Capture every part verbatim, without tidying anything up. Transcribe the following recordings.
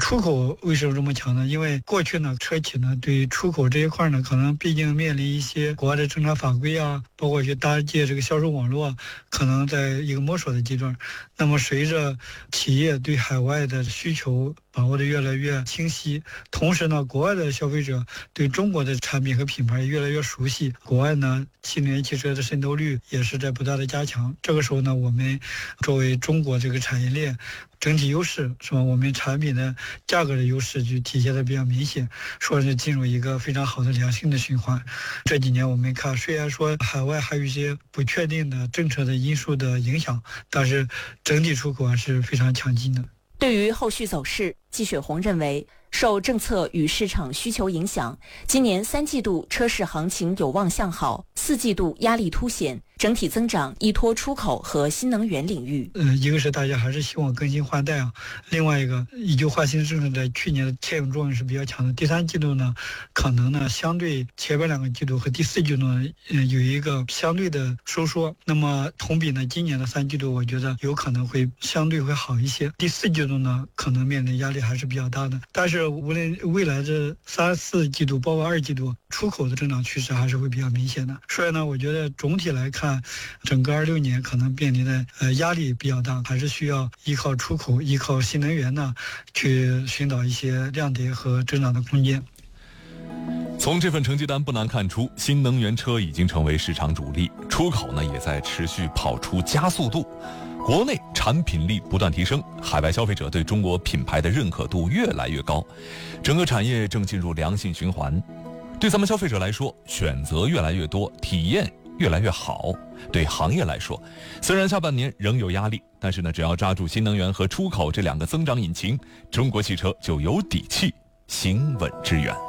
出口为什么这么强呢？因为过去呢，车企呢对出口这一块呢，可能毕竟面临一些国外的政策法规啊，包括去搭建这个销售网络啊，可能在一个摸索的阶段。那么随着企业对海外的需求把握的越来越清晰，同时呢，国外的消费者对中国的产品和品牌也越来越熟悉，国外呢，新能源汽车的渗透率也是在不断的加强。这个时候呢，我们作为中国这个产业链整体优势是吧？我们产品的价格的优势就体现的比较明显，说是进入一个非常好的良性的循环。这几年我们看，虽然说海外还有一些不确定的政策的因素的影响，但是整体出口还是非常强劲的。 对于后续走势，季雪红认为，受政策与市场需求影响，今年三季度车市行情有望向好，四季度压力凸显，整体增长依托出口和新能源领域。 呃，一个是大家还是希望更新换代啊，另外一个以旧换新政策在去年的牵引作用是比较强的。第三季度呢，可能呢相对前面两个季度和第四季度呢，呃，有一个相对的收缩。那么同比呢，今年的三季度我觉得有可能会相对会好一些。第四季度呢，可能面临压力还是比较大的。但是无论未来这三四季度，包括二季度，出口的增长趋势还是会比较明显的。所以呢，我觉得总体来看，整个二六年可能面临的呃压力比较大，还是需要依靠出口、依靠新能源呢，去寻找一些亮点和增长的空间。 从这份成绩单不难看出，新能源车已经成为市场主力，出口呢也在持续跑出加速度。国内产品力不断提升，海外消费者对中国品牌的认可度越来越高，整个产业正进入良性循环。对咱们消费者来说，选择越来越多，体验越来越好。对行业来说，虽然下半年仍有压力，但是呢，只要抓住新能源和出口这两个增长引擎，中国汽车就有底气行稳致远。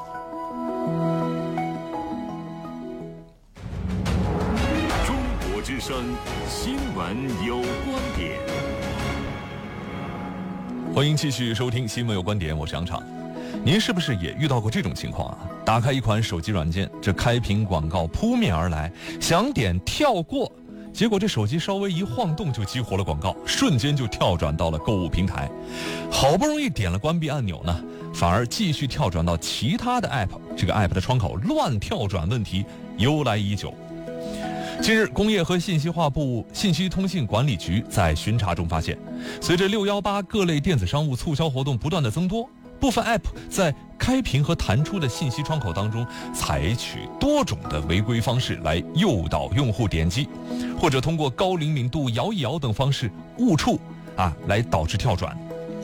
中国之声新闻有观点， 欢迎继续收听新闻有观点，我是杨畅。您是不是也遇到过这种情况啊？打开一款手机软件，这开屏广告扑面而来，想点跳过，结果这手机稍微一晃动就激活了广告，瞬间就跳转到了购物平台。好不容易点了关闭按钮呢，反而继续跳转到其他的 app， 这个 app 的窗口乱跳转问题由来已久。近日，工业和信息化部信息通信管理局在巡查中发现，随着六一八各类电子商务促销活动不断的增多，部分 app 在开屏和弹出的信息窗口当中，采取多种的违规方式来诱导用户点击，或者通过高灵敏度摇一摇等方式误触啊，来导致跳转。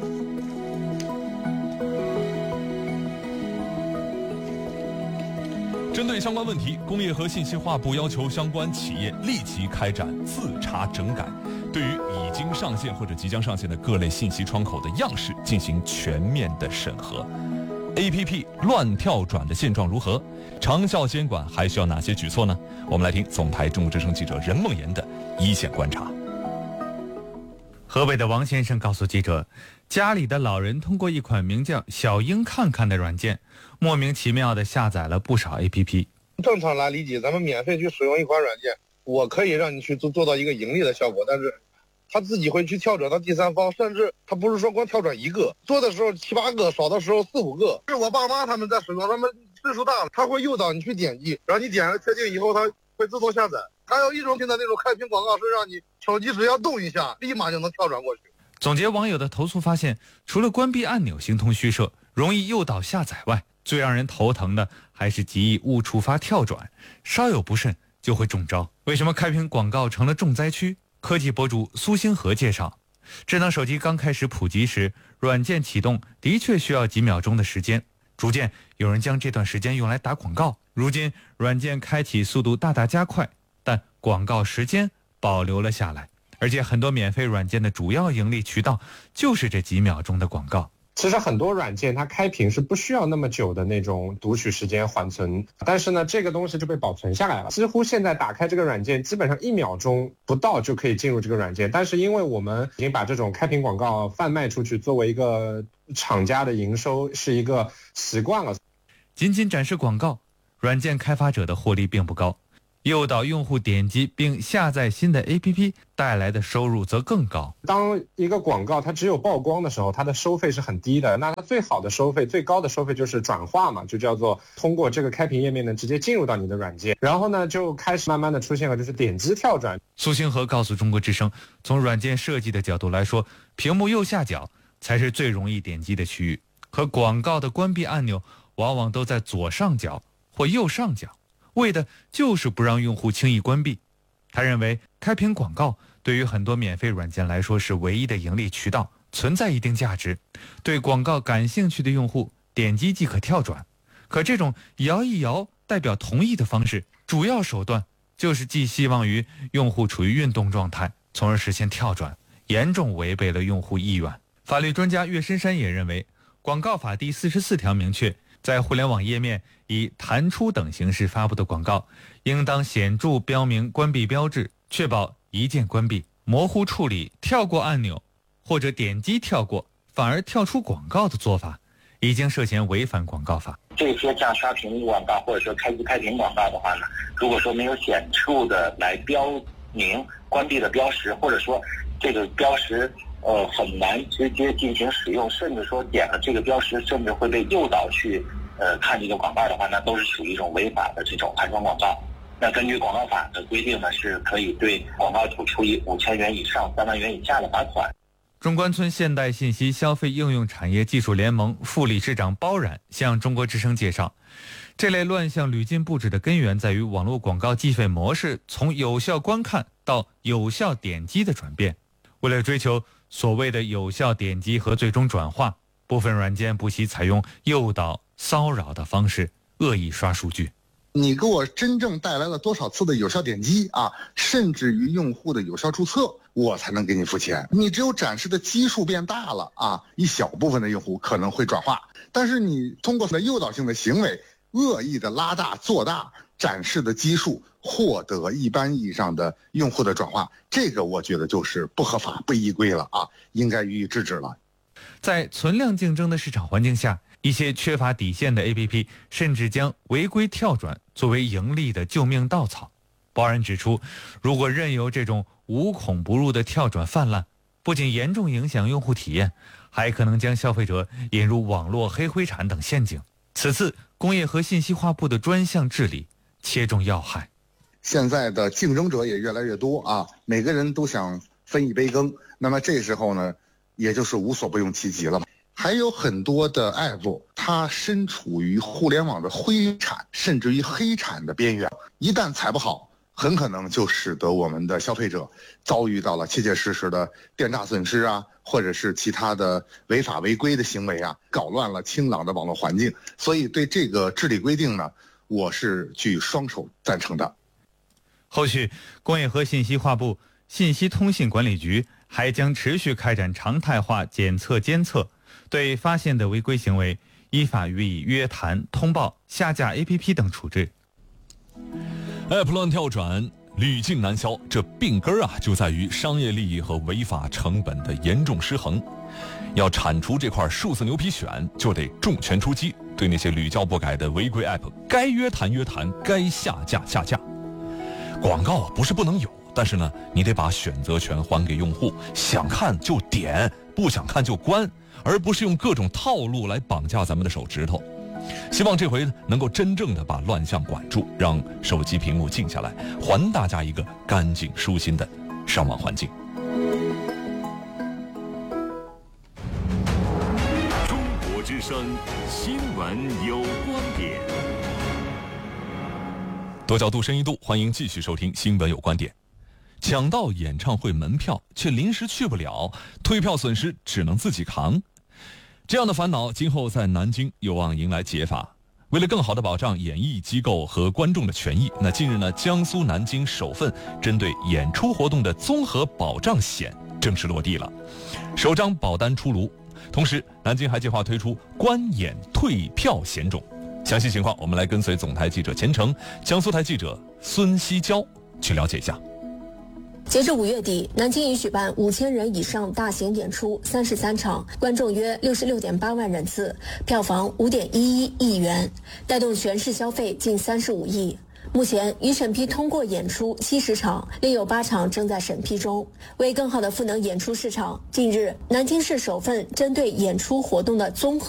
针对相关问题，工业和信息化部要求相关企业立即开展自查整改，对于已经上线或者即将上线的各类信息窗口的样式进行全面的审核。A P P 乱跳转的现状如何？长效监管还需要哪些举措呢？我们来听总台中国之声记者任梦妍的一线观察。 河北的王先生告诉记者，家里的老人通过一款名叫小鹰看看的软件，莫名其妙地下载了不少 A P P。 正常来理解，咱们免费去使用一款软件，我可以让你去做做到一个盈利的效果，但是他自己会去跳转到第三方，甚至他不是说光跳转一个，多的时候七八个，少的时候四五个。是我爸妈他们在使用，他们岁数大了，他会诱导你去点击，然后你点了确定以后，他会自动下载。还有一种现在那种开屏广告是让你手机只要动一下，立马就能跳转过去。 总结网友的投诉发现，除了关闭按钮形同虚设，容易诱导下载外，最让人头疼的还是极易误触发跳转，稍有不慎就会中招。为什么开屏广告成了重灾区？科技博主苏星河介绍，智能手机刚开始普及时，软件启动的确需要几秒钟的时间，逐渐有人将这段时间用来打广告。如今软件开启速度大大加快，但广告时间保留了下来，而且很多免费软件的主要盈利渠道就是这几秒钟的广告。 其实很多软件它开屏是不需要那么久的那种读取时间缓存，但是呢这个东西就被保存下来了，几乎现在打开这个软件基本上一秒钟不到就可以进入这个软件。但是因为我们已经把这种开屏广告贩卖出去，作为一个厂家的营收是一个习惯了。 仅仅展示广告，软件开发者的获利并不高， 诱导用户点击并下载新的 A P P 带来的收入则更高。 当一个广告它只有曝光的时候，它的收费是很低的，那它最好的收费最高的收费就是转化嘛，就叫做通过这个开屏页面呢直接进入到你的软件，然后呢就开始慢慢的出现了就是点击跳转。 苏星河告诉中国之声，从软件设计的角度来说，屏幕右下角才是最容易点击的区域，可广告的关闭按钮往往都在左上角或右上角，为的就是不让用户轻易关闭。他认为开屏广告对于很多免费软件来说是唯一的盈利渠道，存在一定价值，对广告感兴趣的用户点击即可跳转。可这种摇一摇代表同意的方式，主要手段就是寄希望于用户处于运动状态，从而实现跳转，严重违背了用户意愿。法律专家岳深山也认为，广告法第四十四条明确，在互联网页面以弹出等形式发布的广告，应当显著标明关闭标志，确保一键关闭。模糊处理跳过按钮或者点击跳过反而跳出广告的做法，已经涉嫌违反广告法。 这些像刷屏广告或者说开机开屏广告的话呢，如果说没有显著的来标明关闭的标识，或者说这个标识呃很难直接进行使用，甚至说点了这个标识甚至会被诱导去呃看这个广告的话，那都是属于一种违法的这种弹窗广告。那根据广告法的规定呢，是可以对广告主处以五千元以上三万元以下的罚款。 中关村现代信息消费应用产业技术联盟副理事长包冉向中国之声介绍，这类乱象屡禁不止的根源在于网络广告计费模式从有效观看到有效点击的转变。为了追求所谓的有效点击和最终转化，部分软件不惜采用诱导、骚扰的方式恶意刷数据。 你给我真正带来了多少次的有效点击啊，甚至于用户的有效注册，我才能给你付钱。你只有展示的基数变大了啊，一小部分的用户可能会转化，但是你通过诱导性的行为，恶意的拉大做大展示的基数，获得一般意义上的用户的转化，这个我觉得就是不合法不依规了啊，应该予以制止了。 在存量竞争的市场环境下，一些缺乏底线的 A P P 甚至将违规跳转作为盈利的救命稻草。包冉指出，如果任由这种无孔不入的跳转泛滥，不仅严重影响用户体验，还可能将消费者引入网络黑灰产等陷阱。此次工业和信息化部的专项治理切中要害。 现在的竞争者也越来越多啊，每个人都想分一杯羹，那么这时候呢，也就是无所不用其极了。还有很多的 app 它身处于互联网的灰产甚至于黑产的边缘，一旦踩不好，很可能就使得我们的消费者遭遇到了切切实实的电诈损失啊，或者是其他的违法违规的行为啊，搞乱了清朗的网络环境。所以对这个治理规定呢，我是举双手赞成的。 后续工业和信息化部、信息通信管理局还将持续开展常态化检测监测，对发现的违规行为依法予以约谈、通报、下架 A P P 等处置。 App 乱跳转屡禁难消，这病根啊就在于商业利益和违法成本的严重失衡。要铲除这块数字牛皮癣，就得重拳出击，对那些屡教不改的违规 App 该约谈约谈，该下架下架。广告不是不能有，但是呢，你得把选择权还给用户，想看就点，不想看就关，而不是用各种套路来绑架咱们的手指头。希望这回能够真正的把乱象管住，让手机屏幕静下来，还大家一个干净舒心的上网环境。 中国之声新闻有观点。 多角度深一度，欢迎继续收听新闻有观点。抢到演唱会门票却临时去不了，退票损失只能自己扛，这样的烦恼今后在南京有望迎来解法。为了更好地保障演艺机构和观众的权益，那近日呢，江苏南京首份针对演出活动的综合保障险正式落地了，首张保单出炉。同时，南京还计划推出观演退票险种。详细情况，我们来跟随总台记者钱程、江苏台记者孙希娇去了解一下。 截至五月底，南京已举办五千人以上大型演出三十三场，观众约六十六点八万人次，票房五点一一亿元，带动全市消费近三十五亿。 目前已审批通过演出七十场，另有八场正在审批中。为更好地赋能演出市场，近日南京市首份针对演出活动的综合